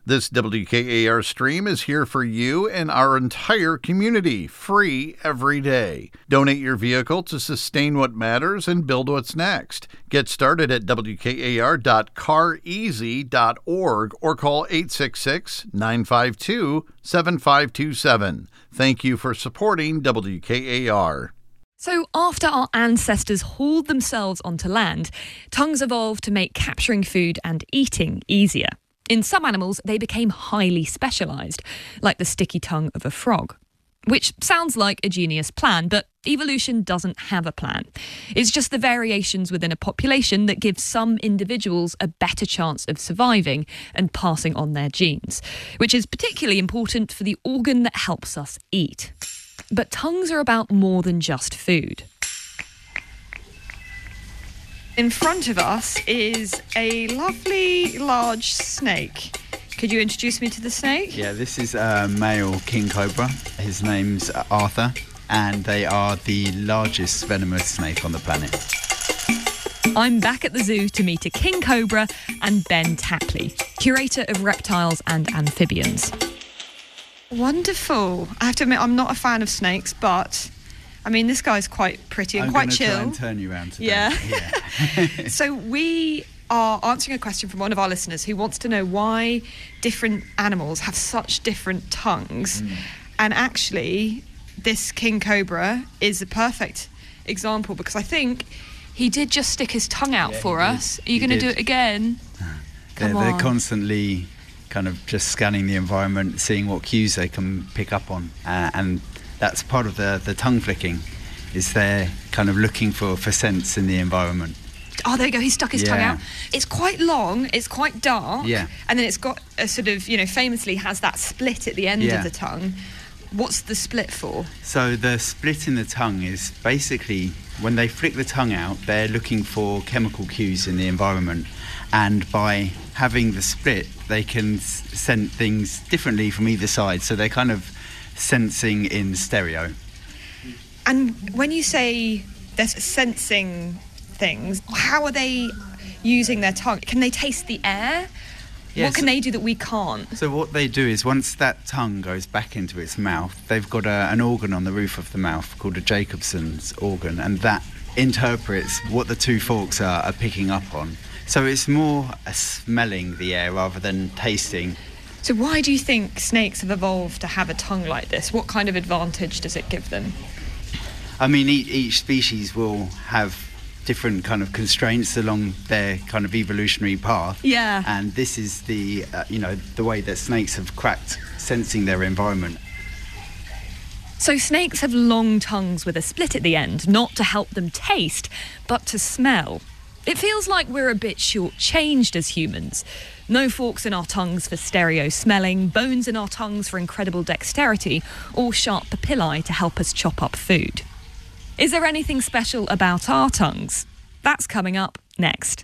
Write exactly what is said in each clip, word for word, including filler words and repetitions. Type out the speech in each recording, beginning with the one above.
This W K A R stream is here for you and our entire community, free every day. Donate your vehicle to sustain what matters and build what's next. Get started at W K A R dot car easy dot org or call eight six six, nine five two, seven five two seven. Thank you for supporting W K A R. So after our ancestors hauled themselves onto land, tongues evolved to make capturing food and eating easier. In some animals, they became highly specialised, like the sticky tongue of a frog. Which sounds like a genius plan, but evolution doesn't have a plan. It's just the variations within a population that give some individuals a better chance of surviving and passing on their genes, which is particularly important for the organ that helps us eat. But tongues are about more than just food. In front of us is a lovely large snake. Could you introduce me to the snake? Yeah, this is a male king cobra. His name's Arthur, and they are the largest venomous snake on the planet. I'm back at the zoo to meet a king cobra and Ben Tapley, curator of reptiles and amphibians. Wonderful. I have to admit, I'm not a fan of snakes, but I mean, this guy's quite pretty and I'm quite chill. I'm going to try and turn you around today. Yeah. yeah. So we are answering a question from one of our listeners who wants to know why different animals have such different tongues. Mm. And actually, this king cobra is a perfect example because I think he did just stick his tongue out yeah, for us. Are you going to do it again? They're, they're constantly kind of just scanning the environment, seeing what cues they can pick up on. Uh, and that's part of the, the tongue flicking, is they're kind of looking for, for scents in the environment. Oh, there you go. He stuck his yeah. tongue out. It's quite long. It's quite dark. Yeah. And then it's got a sort of, you know, famously has that split at the end yeah. of the tongue. What's the split for? So the split in the tongue is basically when they flick the tongue out, they're looking for chemical cues in the environment. And by having the split, they can s- scent things differently from either side. So they're kind of sensing in stereo. And when you say they're sensing things, how are they using their tongue? Can they taste the air? Yes. What can they do that we can't? So what they do is once that tongue goes back into its mouth, they've got a, an organ on the roof of the mouth called a Jacobson's organ, and that interprets what the two forks are, are picking up on. So it's more a smelling the air rather than tasting. So why do you think snakes have evolved to have a tongue like this? What kind of advantage does it give them? I mean, each, each species will have different kind of constraints along their kind of evolutionary path. Yeah. And this is the, uh, you know, the way that snakes have cracked sensing their environment. So snakes have long tongues with a split at the end, not to help them taste, but to smell. It feels like we're a bit short-changed as humans. No forks in our tongues for stereo smelling, bones in our tongues for incredible dexterity, or sharp papillae to help us chop up food. Is there anything special about our tongues? That's coming up next.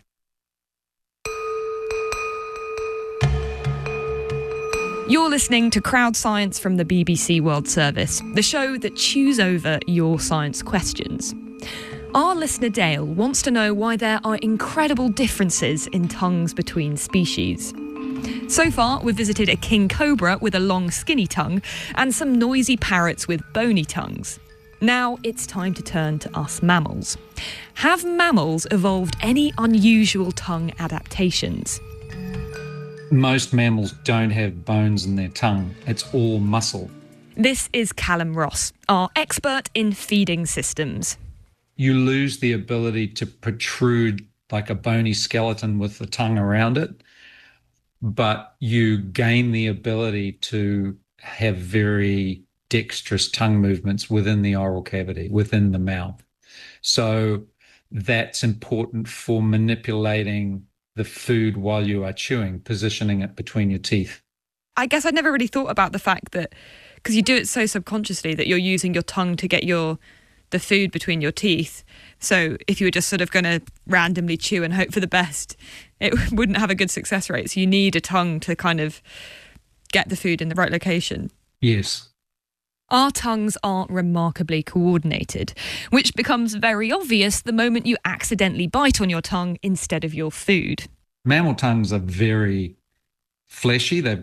You're listening to Crowd Science from the B B C World Service, the show that chews over your science questions. Our listener Dale wants to know why there are incredible differences in tongues between species. So far, we've visited a king cobra with a long, skinny tongue and some noisy parrots with bony tongues. Now it's time to turn to us mammals. Have mammals evolved any unusual tongue adaptations? Most mammals don't have bones in their tongue. It's all muscle. This is Callum Ross, our expert in feeding systems. You lose the ability to protrude like a bony skeleton with the tongue around it, but you gain the ability to have very dexterous tongue movements within the oral cavity, within the mouth. So that's important for manipulating the food while you are chewing, positioning it between your teeth. I guess I'd never really thought about the fact that, because you do it so subconsciously, that you're using your tongue to get your the food between your teeth. So if you were just sort of going to randomly chew and hope for the best, it wouldn't have a good success rate. So you need a tongue to kind of get the food in the right location. Yes. Our tongues aren't remarkably coordinated, which becomes very obvious the moment you accidentally bite on your tongue instead of your food. Mammal tongues are very fleshy. They've